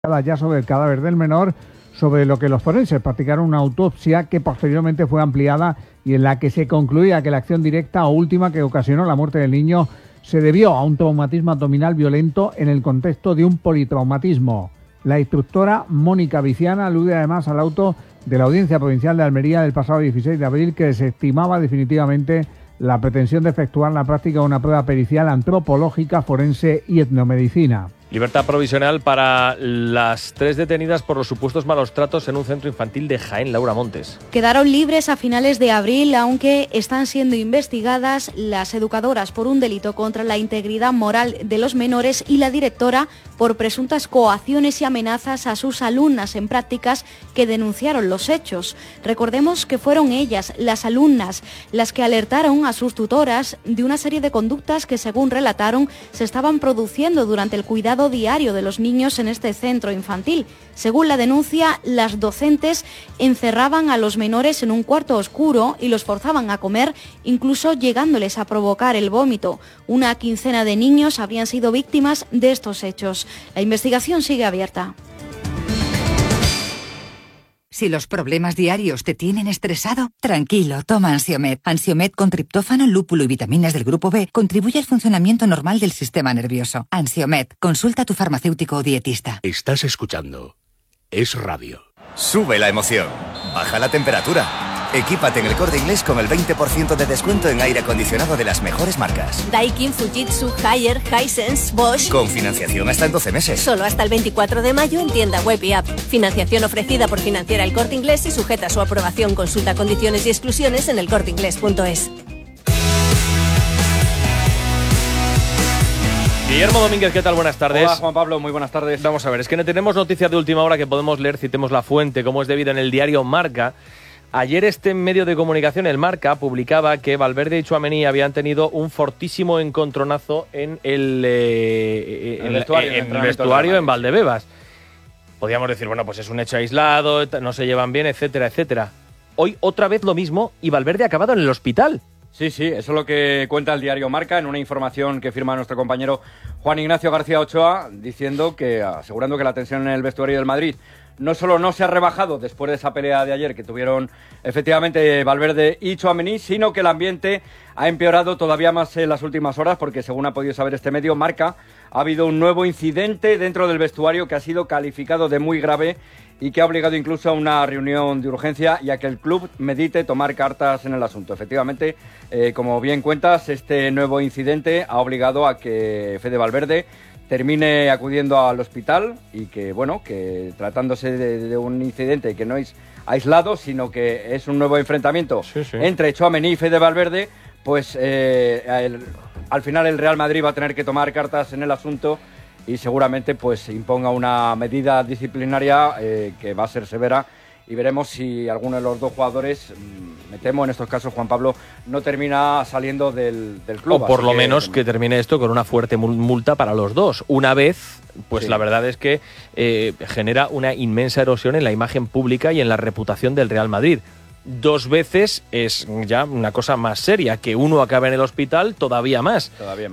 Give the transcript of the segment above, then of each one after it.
ya sobre el cadáver del menor, sobre lo que los forenses practicaron una autopsia que posteriormente fue ampliada y en la que se concluía que la acción directa o última que ocasionó la muerte del niño se debió a un traumatismo abdominal violento en el contexto de un politraumatismo. La instructora Mónica Viciana alude además al auto de la Audiencia Provincial de Almería del pasado 16 de abril que desestimaba definitivamente la pretensión de efectuar la práctica de una prueba pericial antropológica, forense y etnomedicina. Libertad provisional para las 3 detenidas por los supuestos malos tratos en un centro infantil de Jaén. Laura Montes. Quedaron libres a finales de abril, aunque están siendo investigadas las educadoras por un delito contra la integridad moral de los menores y la directora por presuntas coacciones y amenazas a sus alumnas en prácticas que denunciaron los hechos. Recordemos que fueron ellas, las alumnas, las que alertaron a sus tutoras de una serie de conductas que, según relataron, se estaban produciendo durante el cuidado diario de los niños en este centro infantil. Según la denuncia, las docentes encerraban a los menores en un cuarto oscuro y los forzaban a comer, incluso llegándoles a provocar el vómito. Una quincena de niños habrían sido víctimas de estos hechos. La investigación sigue abierta. Si los problemas diarios te tienen estresado, tranquilo, toma Ansiomed. Ansiomed con triptófano, lúpulo y vitaminas del grupo B contribuye al funcionamiento normal del sistema nervioso. Ansiomed, consulta a tu farmacéutico o dietista. Estás escuchando Es Radio. Sube la emoción, baja la temperatura. Equípate en El Corte Inglés con el 20% de descuento en aire acondicionado de las mejores marcas. Daikin, Fujitsu, Haier, Hisense, Bosch. Con financiación hasta en 12 meses. Solo hasta el 24 de mayo en tienda web y app. Financiación ofrecida por Financiera El Corte Inglés y sujeta a su aprobación. Consulta condiciones y exclusiones en elcorteinglés.es. Guillermo Domínguez, ¿qué tal? Buenas tardes. Hola, Juan Pablo, muy buenas tardes. Vamos a ver, es que no tenemos noticias de última hora que podemos leer, citemos la fuente, como es debido en el diario Marca. Ayer este medio de comunicación, el Marca, publicaba que Valverde y Tchouaméni habían tenido un fortísimo encontronazo en el vestuario en Valdebebas. Podríamos decir, bueno, pues es un hecho aislado, no se llevan bien, etcétera, etcétera. Hoy otra vez lo mismo y Valverde ha acabado en el hospital. Sí, eso es lo que cuenta el diario Marca en una información que firma nuestro compañero Juan Ignacio García Ochoa, asegurando que la tensión en el vestuario del Madrid no solo no se ha rebajado después de esa pelea de ayer que tuvieron efectivamente Valverde y Tchouaméni, sino que el ambiente ha empeorado todavía más en las últimas horas, porque según ha podido saber este medio, Marca, ha habido un nuevo incidente dentro del vestuario que ha sido calificado de muy grave y que ha obligado incluso a una reunión de urgencia y a que el club medite tomar cartas en el asunto. Efectivamente, como bien cuentas, este nuevo incidente ha obligado a que Fede Valverde termine acudiendo al hospital y que, bueno, que tratándose de un incidente que no es aislado, sino que es un nuevo enfrentamiento entre Tchouaméni y Fede Valverde, pues al final el Real Madrid va a tener que tomar cartas en el asunto y seguramente pues imponga una medida disciplinaria que va a ser severa, y veremos si alguno de los dos jugadores, me temo en estos casos, Juan Pablo, no termina saliendo del club. O por lo menos que termine esto con una fuerte multa para los dos. Una vez, pues la verdad es que genera una inmensa erosión en la imagen pública y en la reputación del Real Madrid. 2 veces es ya una cosa más seria. Que uno acabe en el hospital, todavía más.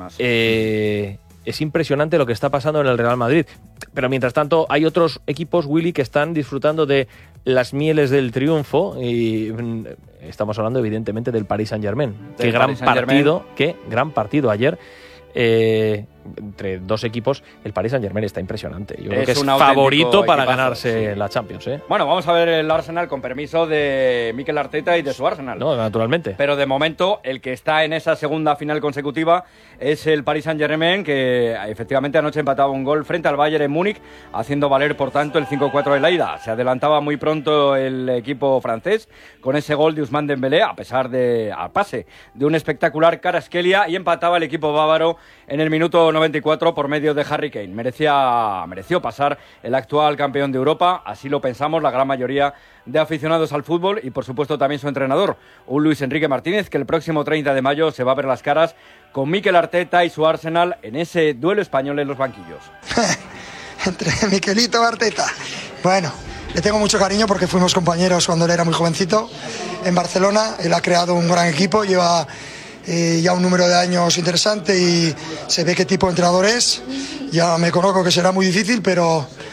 Es impresionante lo que está pasando en el Real Madrid. Pero mientras tanto hay otros equipos, Willy, que están disfrutando de las mieles del triunfo, y estamos hablando evidentemente del Paris Saint-Germain. Qué gran partido ayer. Entre dos equipos, el Paris Saint-Germain está impresionante. Yo creo que es favorito para ganarse la Champions. Bueno, vamos a ver el Arsenal con permiso de Mikel Arteta y de su Arsenal. No, naturalmente. Pero de momento, el que está en esa segunda final consecutiva es el Paris Saint-Germain, que efectivamente anoche empataba un gol frente al Bayern en Múnich, haciendo valer, por tanto, el 5-4 de la ida. Se adelantaba muy pronto el equipo francés con ese gol de Ousmane Dembélé, a pase de un espectacular Kvaratskhelia, y empataba el equipo bávaro en el minuto 94 por medio de Harry Kane. Mereció pasar el actual campeón de Europa, así lo pensamos la gran mayoría de aficionados al fútbol, y por supuesto también su entrenador, un Luis Enrique Martínez, que el próximo 30 de mayo se va a ver las caras con Mikel Arteta y su Arsenal en ese duelo español en los banquillos. Entre Mikelito y Arteta. Bueno, le tengo mucho cariño porque fuimos compañeros cuando él era muy jovencito en Barcelona. Él ha creado un gran equipo, lleva ya un número de años interesante y se ve qué tipo de entrenador es. Ya me conozco que será muy difícil, pero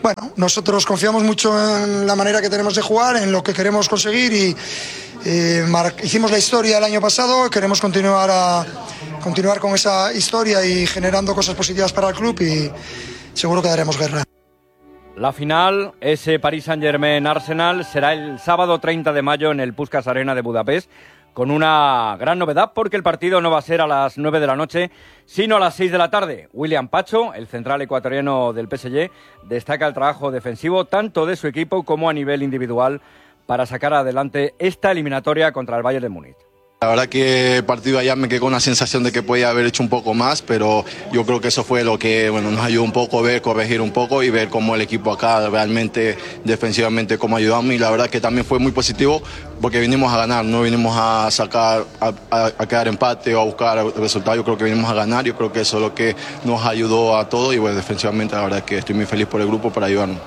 Bueno, nosotros confiamos mucho en la manera que tenemos de jugar, en lo que queremos conseguir y hicimos la historia el año pasado, queremos continuar con esa historia y generando cosas positivas para el club y seguro que daremos guerra. La final, ese Paris Saint-Germain-Arsenal, será el sábado 30 de mayo en el Puskás Arena de Budapest, con una gran novedad porque el partido no va a ser a las 9 de la noche, sino a las 6 de la tarde. William Pacho, el central ecuatoriano del PSG, destaca el trabajo defensivo tanto de su equipo como a nivel individual para sacar adelante esta eliminatoria contra el Bayern de Múnich. La verdad que el partido allá me quedé con la sensación de que podía haber hecho un poco más, pero yo creo que eso fue lo que nos ayudó un poco a ver, corregir un poco y ver cómo el equipo acá realmente defensivamente cómo ayudamos, y la verdad que también fue muy positivo porque vinimos a ganar, no vinimos a sacar, a quedar empate o a buscar el resultado. Yo creo que vinimos a ganar, yo creo que eso es lo que nos ayudó a todos y bueno, defensivamente la verdad que estoy muy feliz por el grupo, por ayudarnos.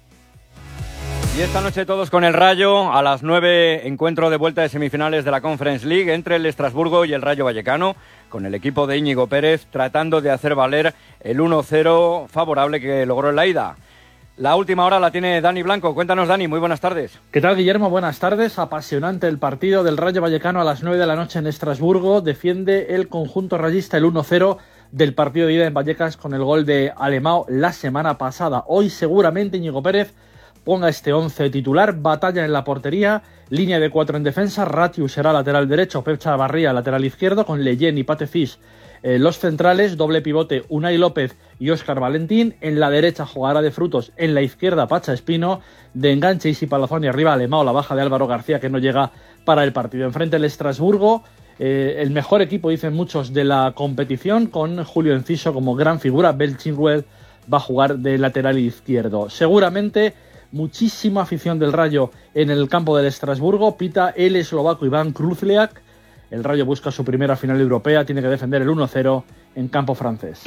Y esta noche todos con el Rayo, a las 9, encuentro de vuelta de semifinales de la Conference League entre el Estrasburgo y el Rayo Vallecano, con el equipo de Íñigo Pérez tratando de hacer valer el 1-0 favorable que logró en la ida. La última hora la tiene Dani Blanco. Cuéntanos, Dani, muy buenas tardes. ¿Qué tal, Guillermo? Buenas tardes. Apasionante el partido del Rayo Vallecano a las 9 de la noche en Estrasburgo. Defiende el conjunto rayista el 1-0 del partido de ida en Vallecas con el gol de Alemão la semana pasada. Hoy seguramente Íñigo Pérez ponga este 11 titular, batalla en la portería, línea de 4 en defensa, Ratiu será lateral derecho, Pep Chavarría lateral izquierdo, con Leyen y Patefis los centrales, doble pivote Unai López y Óscar Valentín, en la derecha jugará de Frutos, en la izquierda Pacha Espino, de enganche Isi Palazón y arriba Alemão, la baja de Álvaro García que no llega para el partido. Enfrente el Estrasburgo, el mejor equipo dicen muchos de la competición, con Julio Enciso como gran figura, Bel Chilwell va a jugar de lateral izquierdo. Seguramente muchísima afición del Rayo en el campo del Estrasburgo. Pita el eslovaco Iván Kruzliak. El Rayo busca su primera final europea, tiene que defender el 1-0 en campo francés.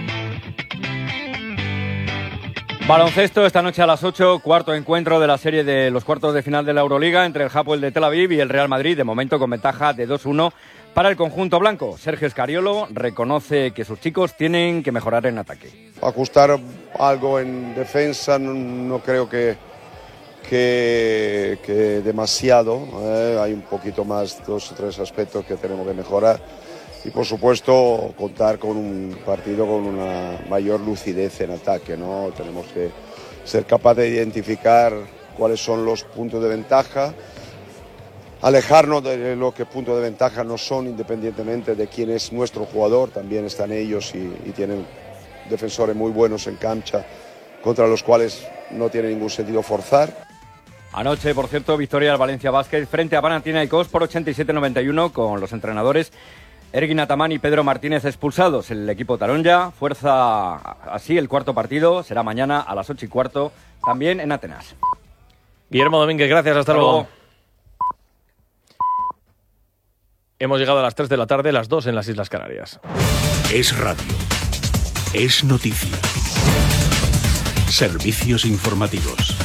Baloncesto, esta noche a las 8, cuarto encuentro de la serie de los cuartos de final de la Euroliga entre el Hapoel de Tel Aviv y el Real Madrid, de momento con ventaja de 2-1 para el conjunto blanco. Sergio Scariolo reconoce que sus chicos tienen que mejorar en ataque. Ajustar algo en defensa, no creo que demasiado. Hay un poquito más, 2 o 3 aspectos que tenemos que mejorar. Y por supuesto contar con un partido con una mayor lucidez en ataque, ¿no? Tenemos que ser capaces de identificar cuáles son los puntos de ventaja, alejarnos de lo que puntos de ventaja no son, independientemente de quién es nuestro jugador. También están ellos y tienen defensores muy buenos en cancha contra los cuales no tiene ningún sentido forzar. Anoche, por cierto, victoria del Valencia Basket frente a Panathinaikos por 87-91 con los entrenadores Ergin Ataman y Pedro Martínez expulsados. El equipo taronja fuerza así el cuarto partido. Será mañana a las 8:15, también en Atenas. Guillermo Domínguez, gracias. Hasta luego. Hemos llegado a las 3 de la tarde, las 2 en las Islas Canarias. Es radio. Es noticia. Servicios informativos.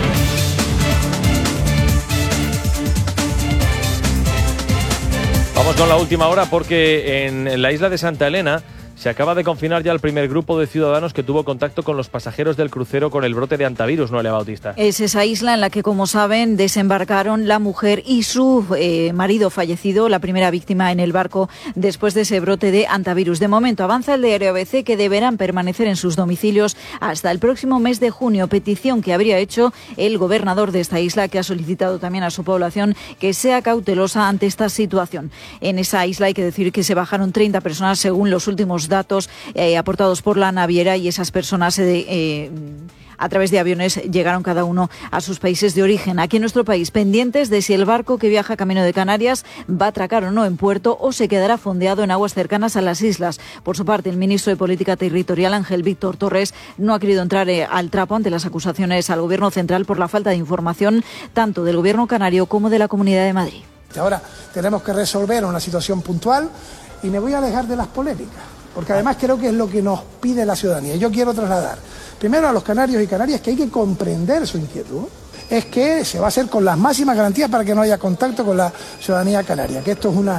Vamos con la última hora porque en la isla de Santa Elena se acaba de confinar ya el primer grupo de ciudadanos que tuvo contacto con los pasajeros del crucero con el brote de hantavirus, Noelia Bautista. Es esa isla en la que, como saben, desembarcaron la mujer y su marido fallecido, la primera víctima en el barco después de ese brote de hantavirus. De momento avanza el diario ABC que deberán permanecer en sus domicilios hasta el próximo mes de junio, petición que habría hecho el gobernador de esta isla, que ha solicitado también a su población que sea cautelosa ante esta situación. En esa isla hay que decir que se bajaron 30 personas según los últimos datos aportados por la naviera, y esas personas a través de aviones llegaron cada uno a sus países de origen. Aquí en nuestro país, pendientes de si el barco que viaja camino de Canarias va a atracar o no en puerto o se quedará fondeado en aguas cercanas a las islas. Por su parte, el ministro de Política Territorial, Ángel Víctor Torres, no ha querido entrar al trapo ante las acusaciones al Gobierno central por la falta de información tanto del Gobierno canario como de la Comunidad de Madrid. Ahora tenemos que resolver una situación puntual y me voy a alejar de las polémicas, porque además creo que es lo que nos pide la ciudadanía. Yo quiero trasladar primero a los canarios y canarias que hay que comprender su inquietud, es que se va a hacer con las máximas garantías para que no haya contacto con la ciudadanía canaria, que esto es una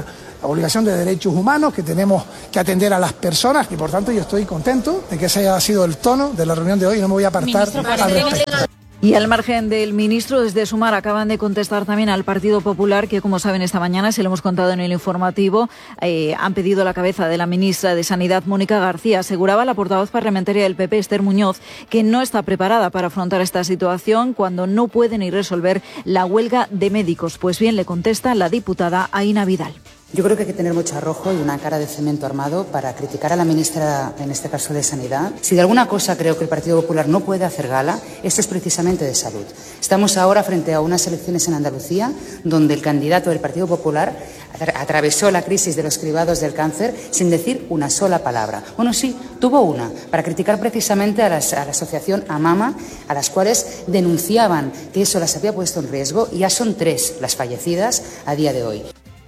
obligación de derechos humanos, que tenemos que atender a las personas y por tanto yo estoy contento de que ese haya sido el tono de la reunión de hoy y no me voy a apartar al respecto. Y al margen del ministro, desde Sumar acaban de contestar también al Partido Popular, que como saben esta mañana, se lo hemos contado en el informativo, han pedido la cabeza de la ministra de Sanidad, Mónica García. Aseguraba la portavoz parlamentaria del PP, Esther Muñoz, que no está preparada para afrontar esta situación cuando no pueden ni resolver la huelga de médicos. Pues bien, le contesta la diputada Aina Vidal. Yo creo que hay que tener mucho arrojo y una cara de cemento armado para criticar a la ministra, en este caso de Sanidad. Si de alguna cosa creo que el Partido Popular no puede hacer gala, esto es precisamente de salud. Estamos ahora frente a unas elecciones en Andalucía donde el candidato del Partido Popular atravesó la crisis de los cribados del cáncer sin decir una sola palabra. Bueno, sí, tuvo una, para criticar precisamente a la asociación AMAMA, a las cuales denunciaban que eso las había puesto en riesgo, y ya son 3 las fallecidas a día de hoy.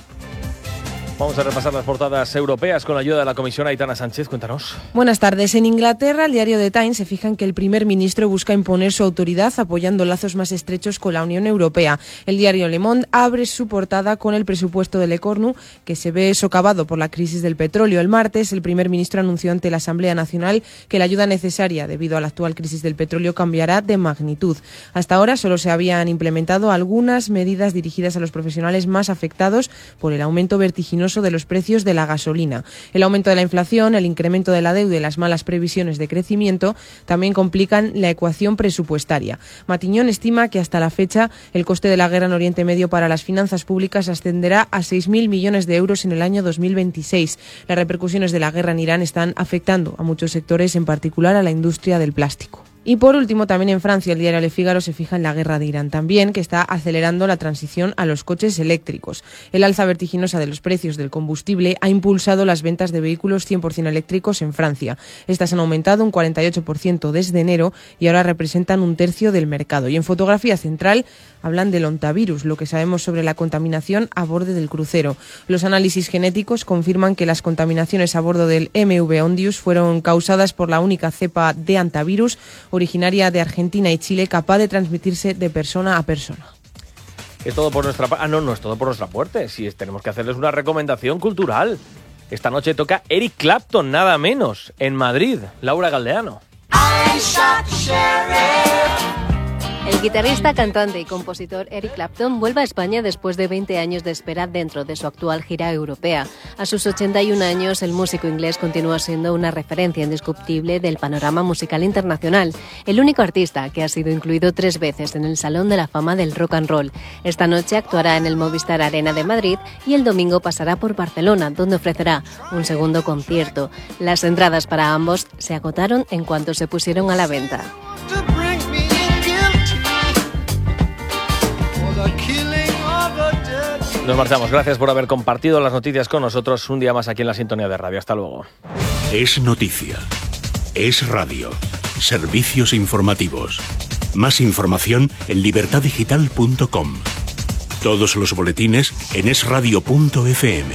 Vamos a repasar las portadas europeas con la ayuda de la Comisión. Aitana Sánchez, cuéntanos. Buenas tardes. En Inglaterra, el diario The Times se fija en que el primer ministro busca imponer su autoridad apoyando lazos más estrechos con la Unión Europea. El diario Le Monde abre su portada con el presupuesto del Ecornu, que se ve socavado por la crisis del petróleo. El martes, el primer ministro anunció ante la Asamblea Nacional que la ayuda necesaria debido a la actual crisis del petróleo cambiará de magnitud. Hasta ahora solo se habían implementado algunas medidas dirigidas a los profesionales más afectados por el aumento vertiginoso de los precios de la gasolina. El aumento de la inflación, el incremento de la deuda y las malas previsiones de crecimiento también complican la ecuación presupuestaria. Matiñón estima que hasta la fecha el coste de la guerra en Oriente Medio para las finanzas públicas ascenderá a 6.000 millones de euros en el año 2026. Las repercusiones de la guerra en Irán están afectando a muchos sectores, en particular a la industria del plástico. Y por último, también en Francia, el diario Le Figaro se fija en la guerra de Irán también, que está acelerando la transición a los coches eléctricos. El alza vertiginosa de los precios del combustible ha impulsado las ventas de vehículos 100% eléctricos en Francia. Estas han aumentado un 48% desde enero y ahora representan un tercio del mercado. Y en fotografía central hablan del ontavirus, lo que sabemos sobre la contaminación a bordo del crucero. Los análisis genéticos confirman que las contaminaciones a bordo del MV Ondius fueron causadas por la única cepa de antivirus originaria de Argentina y Chile, capaz de transmitirse de persona a persona. Es todo por nuestra parte. No es todo por nuestra parte. Sí, tenemos que hacerles una recomendación cultural. Esta noche toca Eric Clapton, nada menos, en Madrid. Laura Galdeano. El guitarrista, cantante y compositor Eric Clapton vuelve a España después de 20 años de espera dentro de su actual gira europea. A sus 81 años, el músico inglés continúa siendo una referencia indiscutible del panorama musical internacional. El único artista que ha sido incluido 3 veces en el Salón de la Fama del Rock and Roll. Esta noche actuará en el Movistar Arena de Madrid y el domingo pasará por Barcelona, donde ofrecerá un segundo concierto. Las entradas para ambos se agotaron en cuanto se pusieron a la venta. Nos marchamos. Gracias por haber compartido las noticias con nosotros un día más aquí en la sintonía de radio. Hasta luego. Es noticia. Es radio. Servicios informativos. Más información en libertadigital.com. Todos los boletines en esradio.fm.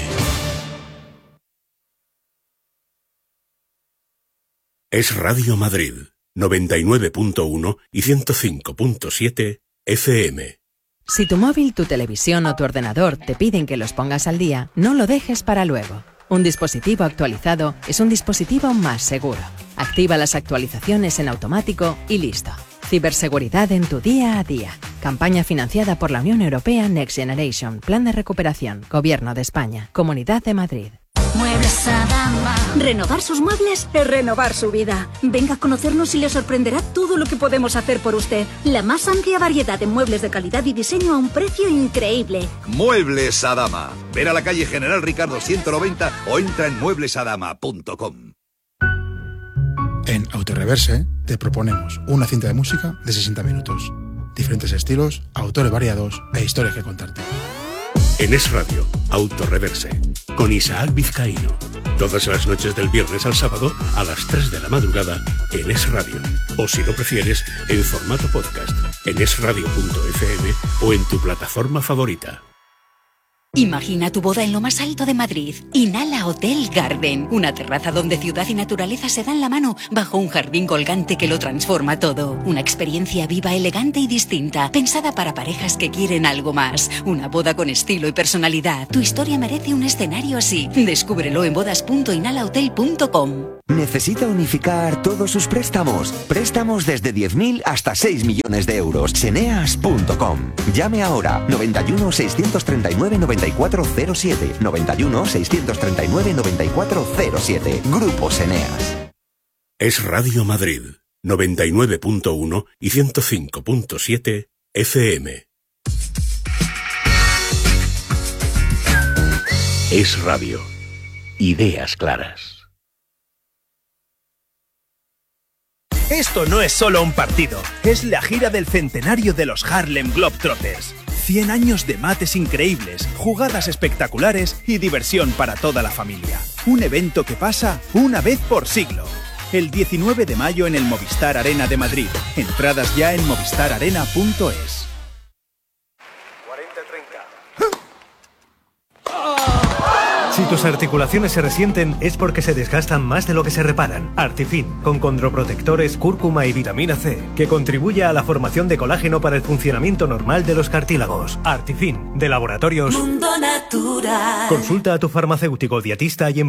Es Radio Madrid, 99.1 y 105.7 FM. Si tu móvil, tu televisión o tu ordenador te piden que los pongas al día, no lo dejes para luego. Un dispositivo actualizado es un dispositivo más seguro. Activa las actualizaciones en automático y listo. Ciberseguridad en tu día a día. Campaña financiada por la Unión Europea Next Generation. Plan de recuperación. Gobierno de España. Comunidad de Madrid. Muebles Adama. Renovar sus muebles es renovar su vida. Venga a conocernos y le sorprenderá todo lo que podemos hacer por usted. La más amplia variedad de muebles de calidad y diseño a un precio increíble. Muebles Adama. Ven a la calle General Ricardo 190 o entra en mueblesadama.com. En Autoreverse te proponemos una cinta de música de 60 minutos. Diferentes estilos, autores variados e historias que contarte. En Es Radio, Autoreverse, con Isaac Vizcaíno. Todas las noches del viernes al sábado a las 3 de la madrugada en Es Radio. O si lo prefieres, en formato podcast, en esradio.fm o en tu plataforma favorita. Imagina tu boda en lo más alto de Madrid. Inhala Hotel Garden, una terraza donde ciudad y naturaleza se dan la mano bajo un jardín colgante que lo transforma todo. Una experiencia viva, elegante y distinta, pensada para parejas que quieren algo más. Una boda con estilo y personalidad. Tu historia merece un escenario así. Descúbrelo en bodas.inhalahotel.com. ¿Necesita unificar todos sus préstamos? Préstamos desde 10.000 hasta 6 millones de euros. Ceneas.com. Llame ahora 91 639 9407. 91 639 9407. Grupo Ceneas. Es Radio Madrid, 99.1 y 105.7 FM. Es Radio. Ideas claras. Esto no es solo un partido, es la gira del centenario de los Harlem Globetrotters. 100 años de mates increíbles, jugadas espectaculares y diversión para toda la familia. Un evento que pasa una vez por siglo. El 19 de mayo en el Movistar Arena de Madrid. Entradas ya en movistararena.es. Si tus articulaciones se resienten es porque se desgastan más de lo que se reparan. Artifin, con condroprotectores, cúrcuma y vitamina C, que contribuye a la formación de colágeno para el funcionamiento normal de los cartílagos. Artifin, de Laboratorios Mundo Natural. Consulta a tu farmacéutico dietista y en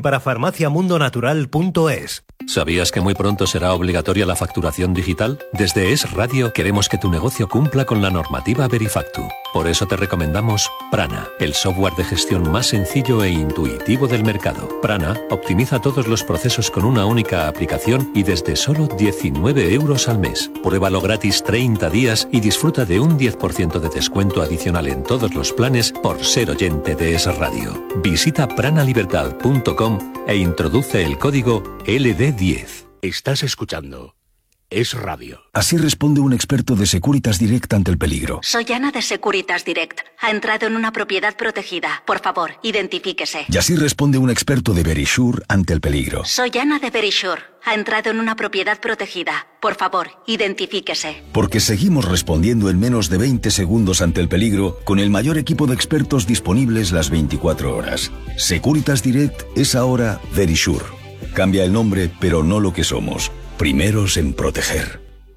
parafarmaciamundonatural.es. ¿Sabías que muy pronto será obligatoria la facturación digital? Desde Es Radio queremos que tu negocio cumpla con la normativa Verifactu. Por eso te recomendamos Prana, el software de gestión más sencillo e intuitivo del mercado. Prana optimiza todos los procesos con una única aplicación y desde solo 19 euros al mes. Pruébalo gratis 30 días y disfruta de un 10% de descuento adicional en todos los planes por ser oyente de Es Radio. Visita pranalibertad.com e introduce el código LD10. Estás escuchando Es Radio. Así responde un experto de Securitas Direct ante el peligro. Soy Ana de Securitas Direct. Ha entrado en una propiedad protegida. Por favor, identifíquese. Y así responde un experto de Verisure ante el peligro. Soy Ana de Verisure. Ha entrado en una propiedad protegida. Por favor, identifíquese. Porque seguimos respondiendo en menos de 20 segundos ante el peligro con el mayor equipo de expertos disponibles las 24 horas. Securitas Direct es ahora Verisure. Cambia el nombre, pero no lo que somos. Primeros en proteger.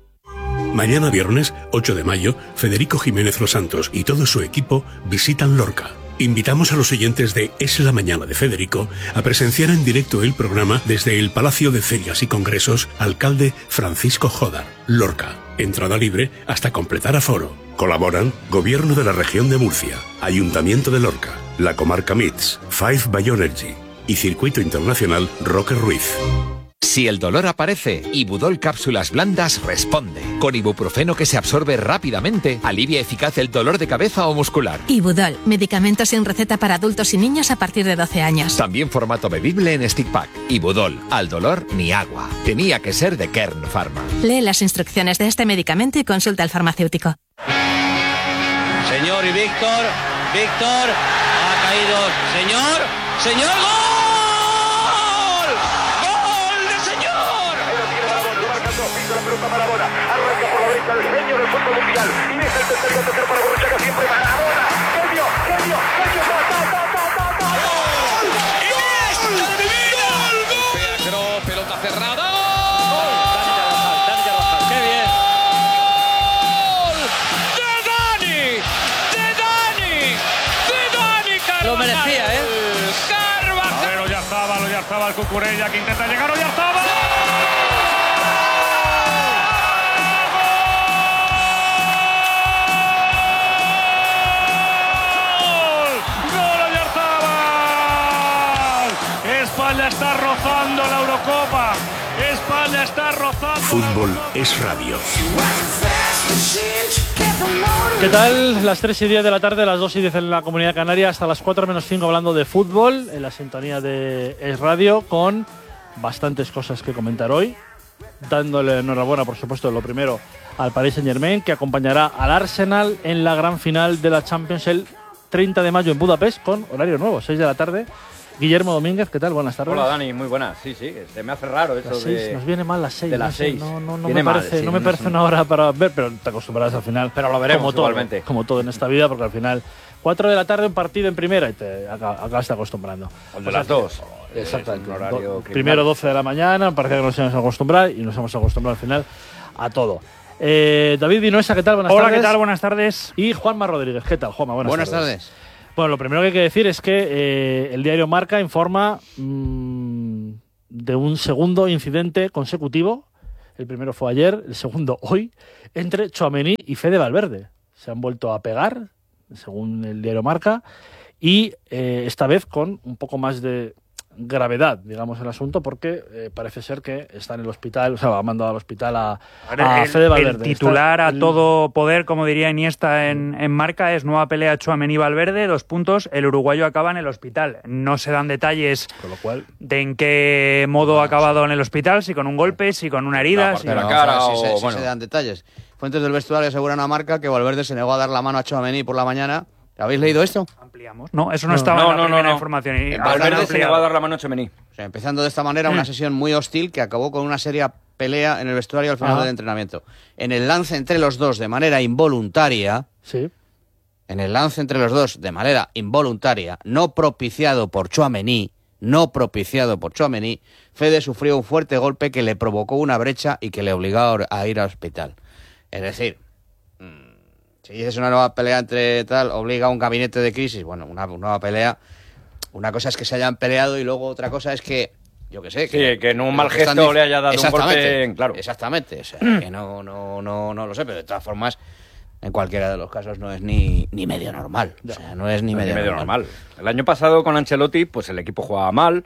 Mañana viernes, 8 de mayo, Federico Jiménez Los Santos y todo su equipo visitan Lorca. Invitamos a los oyentes de Es la Mañana de Federico a presenciar en directo el programa desde el Palacio de Ferias y Congresos Alcalde Francisco Jodar, Lorca. Entrada libre hasta completar aforo. Colaboran Gobierno de la Región de Murcia, Ayuntamiento de Lorca, la Comarca MITS, Five Bioenergy y Circuito Internacional Roque Ruiz. Si el dolor aparece, Ibudol Cápsulas Blandas responde. Con ibuprofeno que se absorbe rápidamente, alivia eficaz el dolor de cabeza o muscular. Ibudol, medicamento sin receta para adultos y niños a partir de 12 años. También formato bebible en stick pack. Ibudol, al dolor ni agua. Tenía que ser de Kern Pharma. Lee las instrucciones de este medicamento y consulta al farmacéutico. Señor y Víctor, ha caído. Señor, ¡gol! Maradona, arranca por la derecha el genio del fútbol mundial y deja el tercero a tocar para Borruchaga siempre Maradona, genio, ¡Iniesta de mi vida! Pedro, pelota cerrada. Dani Carvajal, qué bien. ¡De Dani Carvajal! Lo merecía, Carvajal. Pero ya estaba el Cucurella que intenta llegar, ya estaba. España está rozando la Eurocopa. España está rozando. Fútbol es radio. ¿Qué tal? Las 3:10 de la tarde, las 2:10 en la Comunidad Canaria, hasta las 4:05 hablando de fútbol en la sintonía de Es Radio, con bastantes cosas que comentar hoy. Dándole enhorabuena, por supuesto, lo primero al Paris Saint-Germain, que acompañará al Arsenal en la gran final de la Champions el 30 de mayo en Budapest, con horario nuevo, 6 de la tarde. Guillermo Domínguez, ¿qué tal? Buenas tardes. Hola Dani, muy buenas. Sí, se me hace raro eso de... Nos viene mal las 6. De las 6. No me parece una hora para ver, pero te acostumbrarás al final. Pero lo veremos igualmente. Como todo en esta vida, porque al final 4 de la tarde un partido en primera y te acabas acostumbrando. El de las 2. Exactamente. Primero 12 de la mañana, parece que nos hemos acostumbrado y nos hemos acostumbrado al final a todo. David Vinuesa, ¿qué tal? Buenas tardes. Hola, ¿qué tal? Buenas tardes. Y Juanma Rodríguez, ¿qué tal, Juanma? Buenas tardes. Bueno, lo primero que hay que decir es que el diario Marca informa de un segundo incidente consecutivo. El primero fue ayer, el segundo hoy, entre Tchouaméni y Fede Valverde. Se han vuelto a pegar, según el diario Marca, y esta vez con un poco más de gravedad, digamos, el asunto, porque parece ser que está en el hospital, o sea, ha mandado al hospital a Fede Valverde. El titular a todo poder, como diría Iniesta en Marca, es nueva pelea Tchouaméni-Valverde, el uruguayo acaba en el hospital. No se dan detalles con lo cual, de en qué modo ha acabado en el hospital, si con un golpe, si con una herida. Sí se dan detalles. Fuentes del vestuario aseguran a Marca que Valverde se negó a dar la mano a Tchouaméni por la mañana. ¿Habéis leído esto? Ampliamos. No, eso no estaba en la primera información. Valverde se negó a dar la mano a Tchouaméni. O sea, empezando de esta manera una sesión muy hostil que acabó con una seria pelea en el vestuario al final del entrenamiento. En el lance entre los dos de manera involuntaria... Sí. En el lance entre los dos de manera involuntaria, no propiciado por Tchouaméni, Fede sufrió un fuerte golpe que le provocó una brecha y que le obligó a ir al hospital. Es decir... Si es una nueva pelea entre tal, obliga a un gabinete de crisis, bueno, una nueva pelea. Una cosa es que se hayan peleado y luego otra cosa es que, yo qué sé... que en un mal gesto le haya dado un golpe, claro. Exactamente, o sea, que no lo sé, pero de todas formas, en cualquiera de los casos no es ni medio normal. O sea, no es ni medio normal. El año pasado con Ancelotti, pues el equipo jugaba mal,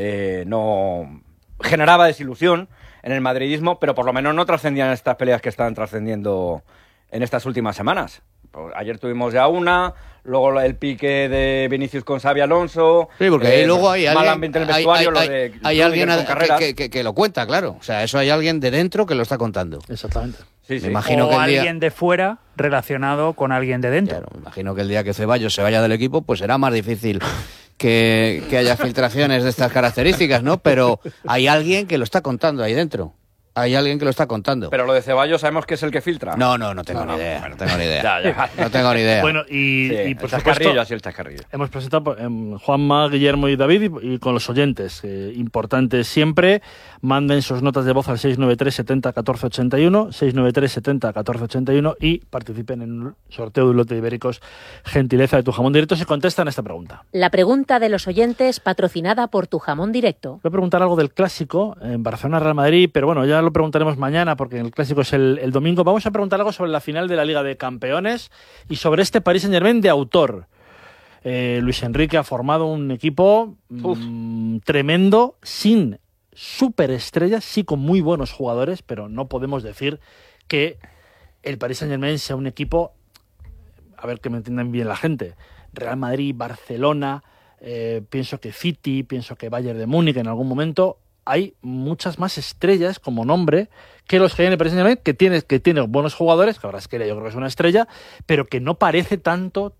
no generaba desilusión en el madridismo, pero por lo menos no trascendían estas peleas que están trascendiendo en estas últimas semanas. Pues ayer tuvimos ya una, luego el pique de Vinicius con Xabi Alonso. Sí, porque ahí luego hay mal alguien, ambiente en el vestuario, hay alguien que lo cuenta, claro. O sea, eso hay alguien de dentro que lo está contando. Exactamente. Sí. Me imagino que alguien de fuera relacionado con alguien de dentro. Claro, me imagino que el día que Ceballos se vaya del equipo, pues será más difícil que haya filtraciones de estas características, ¿no? Pero hay alguien que lo está contando ahí dentro. Hay alguien que lo está contando. Pero lo de Ceballos sabemos que es el que filtra. No tengo ni idea. No tengo ni idea. Ya. No tengo ni idea. Bueno, y por supuesto, así el chascarrillo. Hemos presentado Juanma, Guillermo y David y con los oyentes. Importante siempre, manden sus notas de voz al 693 70 14 81, 693 70 14 81 y participen en un sorteo de un lote de ibéricos gentileza de Tu Jamón Directo si contestan esta pregunta. La pregunta de los oyentes patrocinada por Tu Jamón Directo. Voy a preguntar algo del clásico en Barcelona-Real Madrid, pero bueno, ya lo preguntaremos mañana porque el clásico es el domingo. Vamos a preguntar algo sobre la final de la Liga de Campeones y sobre este Paris Saint-Germain de autor. Luis Enrique ha formado un equipo tremendo, sin superestrellas, sí con muy buenos jugadores, pero no podemos decir que el Paris Saint-Germain sea un equipo, a ver que me entiendan bien la gente, Real Madrid, Barcelona, pienso que City, pienso que Bayern de Múnich en algún momento. Hay muchas más estrellas como nombre que los que hay en el Paris Saint-Germain, que tiene buenos jugadores, que ahora es que yo creo que es una estrella, pero que no parece tanto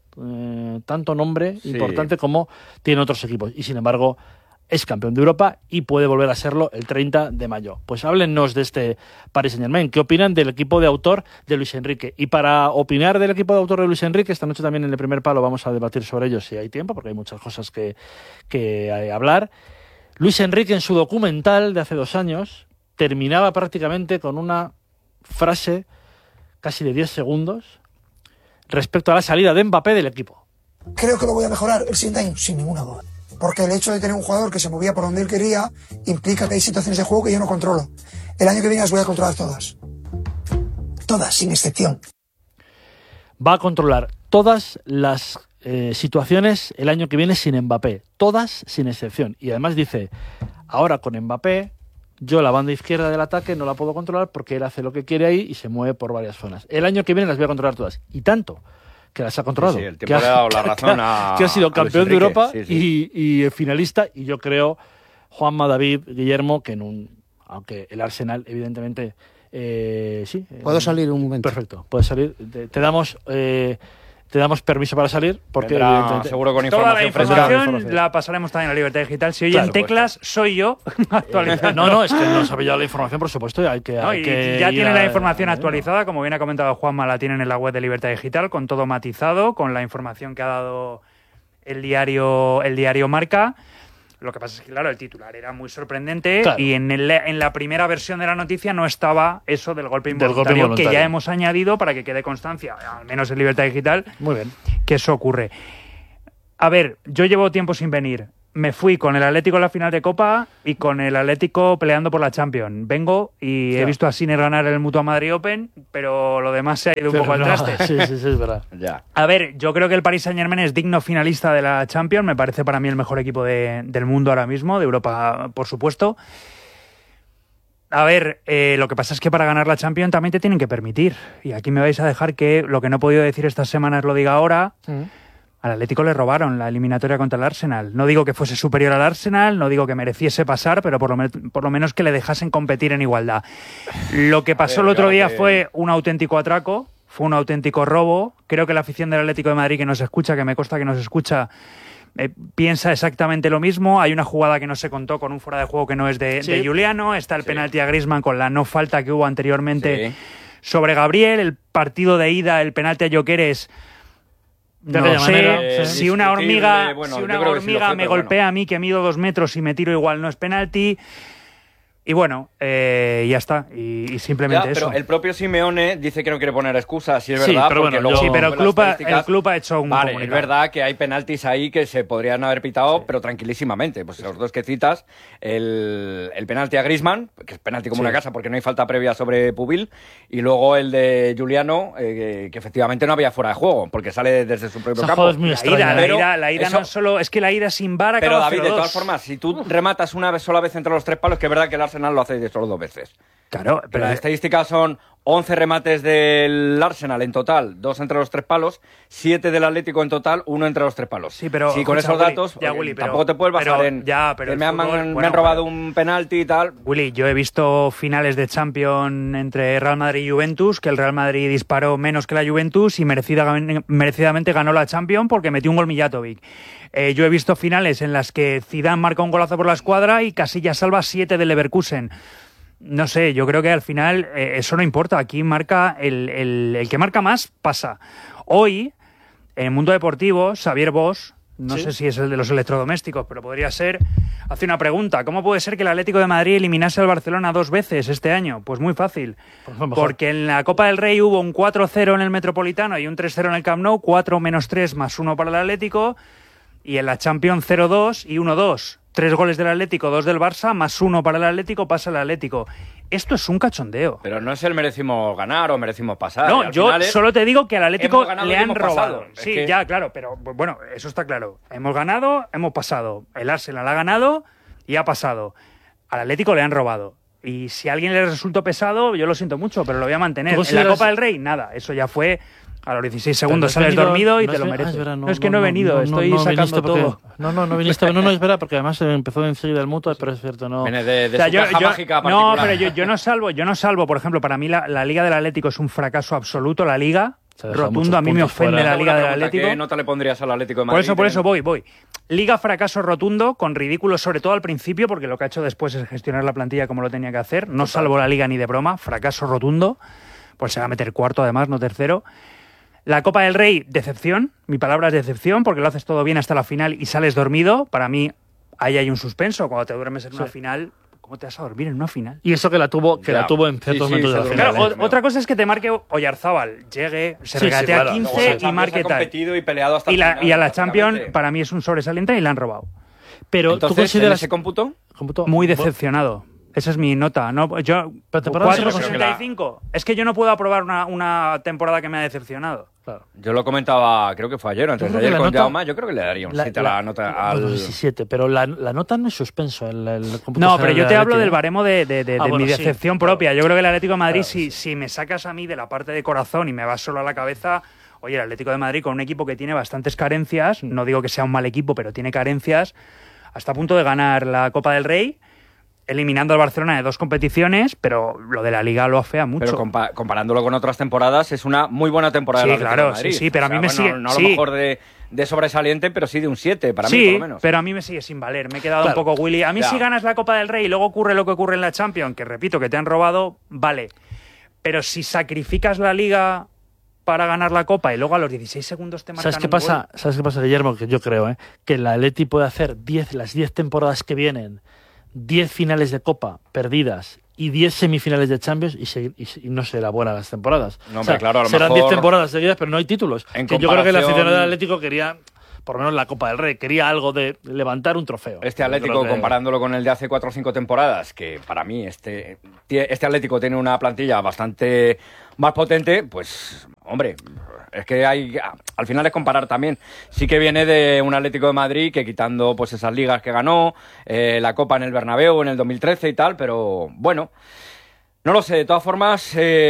nombre importante como tienen otros equipos. Y sin embargo, es campeón de Europa y puede volver a serlo el 30 de mayo. Pues háblennos de este Paris Saint-Germain. ¿Qué opinan del equipo de autor de Luis Enrique? Y para opinar del equipo de autor de Luis Enrique, esta noche también en el primer palo vamos a debatir sobre ello si hay tiempo, porque hay muchas cosas que hablar. Luis Enrique en su documental de hace 2 años terminaba prácticamente con una frase casi de 10 segundos respecto a la salida de Mbappé del equipo. Creo que lo voy a mejorar el siguiente año, sin ninguna duda. Porque el hecho de tener un jugador que se movía por donde él quería implica que hay situaciones de juego que yo no controlo. El año que viene las voy a controlar todas. Todas, sin excepción. Va a controlar todas las situaciones el año que viene sin Mbappé, todas sin excepción. Y además dice, ahora con Mbappé, yo la banda izquierda del ataque no la puedo controlar porque él hace lo que quiere ahí y se mueve por varias zonas. El año que viene las voy a controlar todas. Y tanto que las ha controlado. Sí, el tiempo le ha dado la razón que ha sido campeón de Europa y finalista. Y yo creo, Juanma, David, Guillermo, que aunque el Arsenal, evidentemente, ¿Puedo salir un momento? Perfecto, puedes salir. Te damos te damos permiso para salir, porque Vendrá, evidentemente seguro con Toda la información información la pasaremos también a Libertad Digital. Si oyen Claro, teclas, soy yo actualizando. No, es que nos ha pillado la información, por supuesto, y hay que... No, hay y que ya ir tienen a- la información actualizada, como bien ha comentado Juanma, la tienen en la web de Libertad Digital, con todo matizado, con la información que ha dado el diario Marca. Lo que pasa es que, claro, el titular era muy sorprendente, Claro. y en la primera versión de la noticia no estaba eso del golpe Del golpe involuntario, que involuntario. ya hemos añadido para que quede constancia, al menos en Libertad Digital, Muy bien. que eso ocurre. A ver, yo llevo tiempo sin venir. Me fui con el Atlético en la final de Copa y con el Atlético peleando por la Champions. Vengo y he Ya. visto a Sinner ganar el Mutua Madrid Open, pero lo demás se ha ido un Pero poco al no, traste. Sí, es verdad. Ya. A ver, yo creo que el Paris Saint-Germain es digno finalista de la Champions. Me parece para mí el mejor equipo del mundo ahora mismo, de Europa, por supuesto. A ver, lo que pasa es que para ganar la Champions también te tienen que permitir. Y aquí me vais a dejar que lo que no he podido decir estas semanas lo diga ahora. Al Atlético le robaron la eliminatoria contra el Arsenal. No digo que fuese superior al Arsenal, no digo que mereciese pasar, pero por lo menos que le dejasen competir en igualdad. Lo que pasó el otro día fue un auténtico atraco, fue un auténtico robo. Creo que la afición del Atlético de Madrid, que nos escucha, que me consta que nos escucha, piensa exactamente lo mismo. Hay una jugada que no se contó con un fuera de juego que no es de Giuliano. Está el penalti a Griezmann con la no falta que hubo anteriormente sobre Gabriel. El partido de ida, el penalti a Gyökeres. De No aquella sé, manera, si una hormiga, bueno, si yo una creo que sí lo hormiga fue, me pero golpea a mí, que mido 2 metros y me tiro igual, no es penalti. Y bueno, ya está. Y simplemente Ya, eso. pero el propio Simeone dice que no quiere poner excusas, si es Sí, verdad. pero porque bueno, luego sí, pero las estadísticas- el club ha hecho un Vale, es comunicado. verdad que hay penaltis ahí que se podrían haber pitado, pero tranquilísimamente. Pues los dos que citas, el penalti a Griezmann, que es penalti como Sí. una casa porque no hay falta previa sobre Pubil, y luego el de Giuliano, que efectivamente no había fuera de juego, porque sale desde su propio Esa campo. jugada es muy La extraña. ida, Pero la ida eso- no solo... Es que la ida sin VAR Pero acaba David, de 0-2. todas formas, si tú rematas una sola vez entre los 3 palos, que es verdad que el Arsenal lo hace de solo 2 veces. Claro, Pero pero las estadísticas son 11 remates del Arsenal en total, 2 entre los 3 palos, 7 del Atlético en total, 1 entre los 3 palos. Sí, pero, con escucha, esos Willy, datos, ya, oye, Willy, pero- tampoco te puedes basar pero- en... ya, pero que el me han fútbol, robado bueno, un penalti y tal. Willy, yo he visto finales de Champions entre Real Madrid y Juventus, que el Real Madrid disparó menos que la Juventus y merecidamente ganó la Champions porque metió un gol Mijatovic. Yo he visto finales en las que Zidane marca un golazo por la escuadra y Casillas salva 7 del Leverkusen. No sé, yo creo que al final eso no importa. Aquí marca el que marca más, pasa. Hoy, en el mundo deportivo, Xavier Bosch, no sé si es el de los electrodomésticos, pero podría ser, hace una pregunta. ¿Cómo puede ser que el Atlético de Madrid eliminase al Barcelona 2 veces este año? Pues muy fácil. Porque en la Copa del Rey hubo un 4-0 en el Metropolitano y un 3-0 en el Camp Nou, 4 menos 3 más 1 para el Atlético. Y en la Champions 0-2 y 1-2. 3 goles del Atlético, 2 del Barça, más 1 para el Atlético, pasa el Atlético. Esto es un cachondeo. Pero no es el merecimos ganar o merecimos pasar. No, Al yo final es- solo te digo que al Atlético hemos ganado le y han hemos robado. pasado. Es Sí, que- ya, claro, pero bueno, eso está claro. Hemos ganado, hemos pasado. El Arsenal ha ganado y ha pasado. Al Atlético le han robado. Y si a alguien le resultó pesado, yo lo siento mucho, pero lo voy a mantener. ¿Tú En la consideras- Copa del Rey, nada. Eso ya fue a los 16 segundos. Pero no has Sales venido- dormido y no te has lo ve- mereces. es verdad, No, es que no he venido, estoy no sacando viniste porque- todo. No viniste, no es verdad, porque además empezó enseguida el Mutua, pero es cierto, no. Viene de O sea, su caja mágica no, particular. pero yo no salvo, por ejemplo, para mí la Liga del Atlético es un fracaso absoluto, la Liga, Se ha dejado rotundo, muchos a mí me puntos ofende fuera. la Liga Una del pregunta, Atlético. ¿qué nota le pondrías al Atlético de Madrid? Por eso voy. Liga fracaso rotundo, con ridículo sobre todo al principio, porque lo que ha hecho después es gestionar la plantilla como lo tenía que hacer. No salvo la Liga ni de broma, fracaso rotundo, pues se va a meter cuarto además, no tercero. La Copa del Rey, decepción, mi palabra es decepción, porque lo haces todo bien hasta la final y sales dormido. Para mí, ahí hay un suspenso. Cuando te duermes en una final, ¿cómo te vas a dormir en una final? Y eso que la tuvo en ciertos momentos de la final. Claro, otra cosa es que te marque Oyarzábal, llegue, se Sí, regatea claro. 15 Luego, y Champions marque ha tal. competido y peleado hasta el Y a final, la Champions, prácticamente. para mí es un sobresaliente y la han robado. Pero Entonces, tú consideras... ¿en ese cómputo? Muy decepcionado. Esa es mi nota. No, yo, Pero temporada 4,65. Es que yo no puedo aprobar una temporada que me ha decepcionado. Claro. Yo lo comentaba, creo que fue ayer o antes Yo de creo que ayer la con nota- Jaume. Yo creo que le daría un 7 a la nota al... 17, pero la nota no es suspenso. El cómputo No, pero general yo del te hablo Atleti, del ¿eh? baremo de Ah, bueno, mi sí, decepción claro. propia. Yo creo que el Atlético de Madrid, Claro, si me sacas a mí de la parte de corazón y me vas solo a la cabeza, oye, el Atlético de Madrid con un equipo que tiene bastantes carencias, no digo que sea un mal equipo, pero tiene carencias, hasta a punto de ganar la Copa del Rey eliminando al Barcelona de 2 competiciones, pero lo de la Liga lo afea mucho. Pero comparándolo con otras temporadas, es una muy buena temporada. Sí, del Atlético de claro, Madrid. sí, pero a mí me sigue... No a lo mejor de sobresaliente, pero sí de un 7, para mí por lo menos. Pero a mí me sigue sin valer. Me he quedado un poco Willy. A mí si ganas la Copa del Rey y luego ocurre lo que ocurre en la Champions, que repito, que te han robado, vale. Pero si sacrificas la Liga para ganar la Copa y luego a los 16 segundos te marcan ¿Sabes qué pasa? ¿Sabes qué pasa, Guillermo? Que yo creo, que el Atleti puede hacer las 10 temporadas que vienen, 10 finales de Copa perdidas y 10 semifinales de Champions y no será buena las temporadas. No, hombre, claro, a lo serán mejor 10 temporadas seguidas, pero no hay títulos. Que yo creo que el aficionado del Atlético quería, por lo menos la Copa del Rey, quería algo de levantar un trofeo. Este Atlético, comparándolo con el de hace 4 o 5 temporadas, que para mí este Atlético tiene una plantilla bastante más potente, pues, hombre, es que al final es comparar también. Sí que viene de un Atlético de Madrid que quitando pues esas ligas que ganó, la Copa en el Bernabéu en el 2013 y tal, pero bueno, no lo sé. De todas formas,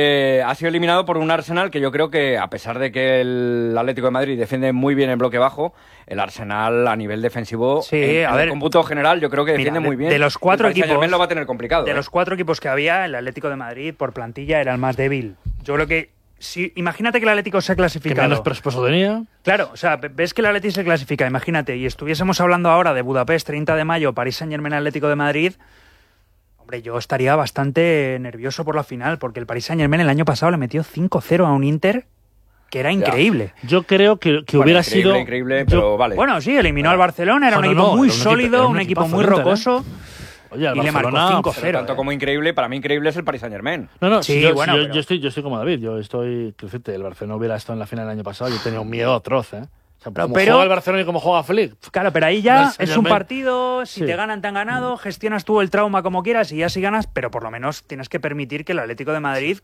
ha sido eliminado por un Arsenal que yo creo que, a pesar de que el Atlético de Madrid defiende muy bien en bloque bajo, el Arsenal a nivel defensivo, en el cómputo general, yo creo que defiende muy bien. De los 4 equipos, también lo va a tener complicado. De los 4 equipos que había, el Atlético de Madrid por plantilla era el más débil. Yo creo que imagínate que el Atlético se ha clasificado. Que menos presupuesto tenía. Claro, o sea, ves que el Atlético se clasifica, imagínate, y estuviésemos hablando ahora de Budapest, 30 de mayo, París Saint-Germain, Atlético de Madrid. Hombre, yo estaría bastante nervioso por la final, porque el Paris Saint-Germain el año pasado le metió 5-0 a un Inter que era increíble. Yo creo que hubiera sido... Increíble, pero vale. Bueno, sí, eliminó al Barcelona, era un equipo muy sólido, un equipo muy rocoso. Oye, y le marcó 5-0. Tanto como increíble, para mí increíble es el Paris Saint-Germain. No, sí, yo estoy como David. Yo estoy... El Barcelona hubiera estado en la final el año pasado, yo tenía un miedo atroz, como juega el Barcelona y como juega Flick. Claro, pero ahí ya es un partido, si te ganan te han ganado, gestionas tú el trauma como quieras y ya si ganas, pero por lo menos tienes que permitir que el Atlético de Madrid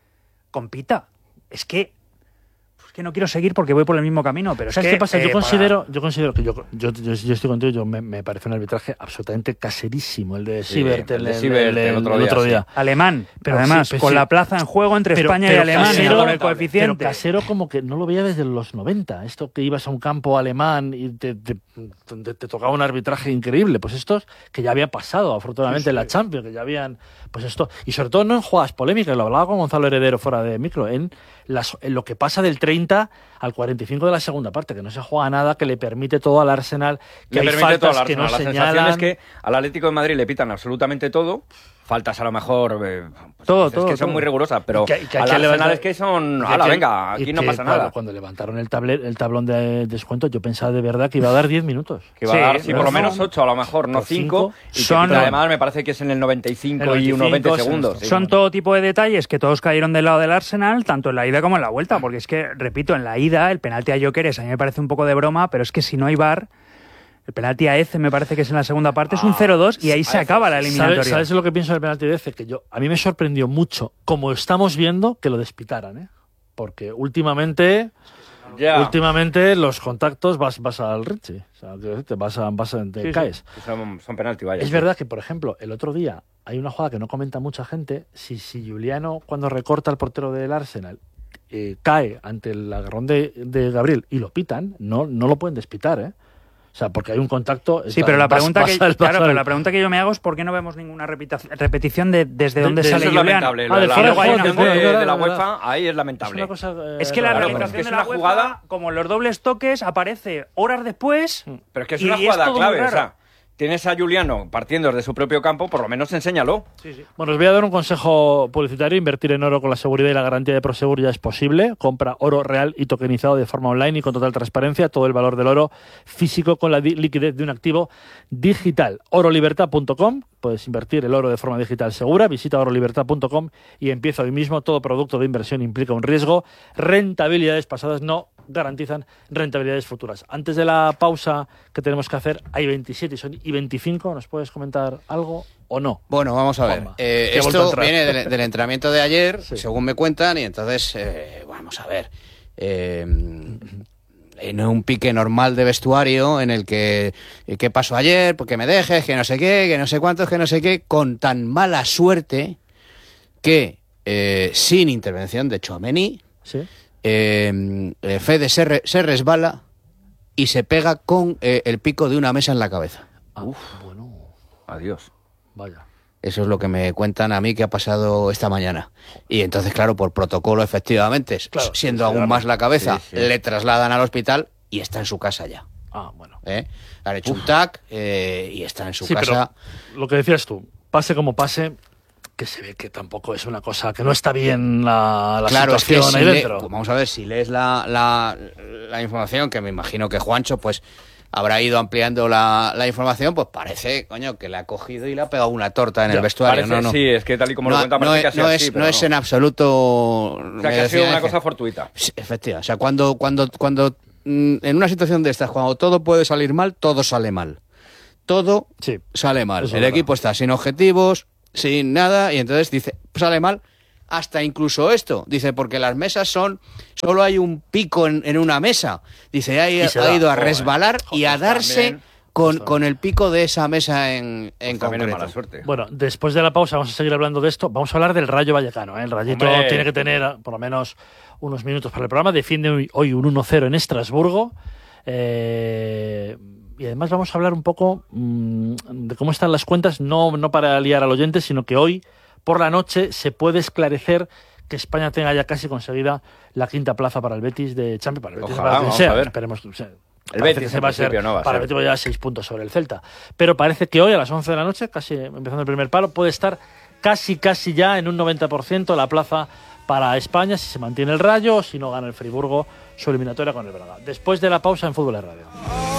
compita. Es que no quiero seguir porque voy por el mismo camino, pero ¿sabes qué pasa? Yo considero que yo estoy contigo, me parece un arbitraje absolutamente caserísimo el de Siebert el otro día. Alemán, pero además con la plaza en juego entre España y Alemania con el coeficiente. Pero casero como que no lo veía desde los 90, esto que ibas a un campo alemán y te tocaba un arbitraje increíble, pues estos que ya había pasado afortunadamente en la Champions, que ya habían, pues esto, y sobre todo no en jugadas polémicas, lo hablaba con Gonzalo Heredero fuera de micro, en lo que pasa del 30 al 45 de la segunda parte, que no se juega nada, que le permite todo al Arsenal, que hay faltas que no señalan. La sensación es que al Atlético de Madrid le pitan absolutamente todo, faltas a lo mejor todo, que son muy rigurosas, pero al Arsenal es que son venga, aquí no pasa nada. Cuando levantaron el tablón de descuento, yo pensaba de verdad que iba a dar 10 minutos. Que iba a dar, por lo menos 8 a lo mejor, no 5, y además me parece que es en el 95 y unos 20 segundos. Son todo tipo de detalles que todos cayeron del lado del Arsenal, tanto en la ida como en la vuelta, porque es que, repito, en la ida el penalti a Gyökeres a mí me parece un poco de broma, pero es que si no hay VAR, el penalti a Eze me parece que es en la segunda parte, es un 0-2 y ahí se acaba la eliminatoria. ¿Sabes lo que pienso del penalti de Eze? Que a mí me sorprendió mucho, como estamos viendo, que lo despitaran, porque últimamente los contactos vas al Richie, o sea, te caes. Son penalti, vaya. Es verdad que, por ejemplo, el otro día hay una jugada que no comenta mucha gente, si Giuliano, cuando recorta al portero del Arsenal, cae ante el agarrón de Gabriel y lo pitan, no lo pueden despitar, O sea, porque hay un contacto... Sí, pero la pregunta que yo me hago es ¿por qué no vemos ninguna repetición de desde dónde sale Giuliano? De la UEFA, ahí es lamentable. Es que la realización de la UEFA, como los dobles toques, aparece horas después. Pero es que es una jugada clave, o sea, tienes a Giuliano partiendo desde su propio campo, por lo menos enséñalo. Sí. Bueno, os voy a dar un consejo publicitario. Invertir en oro con la seguridad y la garantía de Prosegur ya es posible. Compra oro real y tokenizado de forma online y con total transparencia. Todo el valor del oro físico con la liquidez de un activo digital. Orolibertad.com. Puedes invertir el oro de forma digital segura. Visita orolibertad.com y empieza hoy mismo. Todo producto de inversión implica un riesgo. Rentabilidades pasadas no garantizan rentabilidades futuras. Antes de la pausa que tenemos que hacer, hay 27 y 25. ¿Nos puedes comentar algo o no? Bueno, vamos a ver. Esto viene del entrenamiento de ayer, según me cuentan, y entonces, vamos a ver. En un pique normal de vestuario en el que ¿qué pasó ayer? Porque me dejes, que no sé qué, que no sé cuántos, que no sé qué, con tan mala suerte que sin intervención de Tchouaméni, Fede se resbala y se pega con el pico de una mesa en la cabeza. Bueno. Adiós. Vaya. Eso es lo que me cuentan a mí que ha pasado esta mañana. Y entonces, claro, por protocolo, efectivamente, siendo aún más la cabeza, le trasladan al hospital y está en su casa ya. Ah, bueno. Le han hecho un TAC y está en su casa. Pero lo que decías tú, pase como pase, que se ve que tampoco es una cosa, que no está bien la claro, situación es que ahí dentro. vamos a ver, si lees la información, que me imagino que Juancho, pues habrá ido ampliando la información, pues parece, coño, que le ha cogido y le ha pegado una torta en el vestuario. Parece, sí, es que tal y como lo cuenta, parece que ha sido así, no es en absoluto... O sea, que ha sido una cosa fortuita. Sí, efectivamente. O sea, cuando en una situación de estas, cuando todo puede salir mal, todo sale mal. Todo sale mal. El equipo está sin objetivos, sin nada, y entonces dice, sale mal hasta incluso esto. Dice, porque las mesas solo hay un pico en una mesa. Dice, ha ido a resbalar y a darse con el pico de esa mesa en concreto. Mala suerte. Bueno, después de la pausa vamos a seguir hablando de esto. Vamos a hablar del Rayo Vallecano. El Rayito tiene que tener por lo menos unos minutos para el programa. Defiende hoy un 1-0 en Estrasburgo. Y además vamos a hablar un poco de cómo están las cuentas, no para liar al oyente, sino que hoy por la noche se puede esclarecer que España tenga ya casi conseguida la quinta plaza para el Betis de Champions. Para el Betis, ojalá, vamos a ver. Esperemos, el Betis va a ser, no va a para el Betis va a llevar 6 puntos sobre el Celta. Pero parece que hoy a las 11 de la noche, casi empezando el primer palo, puede estar casi ya en un 90% la plaza para España, si se mantiene el Rayo o si no gana el Friburgo su eliminatoria con el Braga. Después de la pausa en Fútbol de Radio.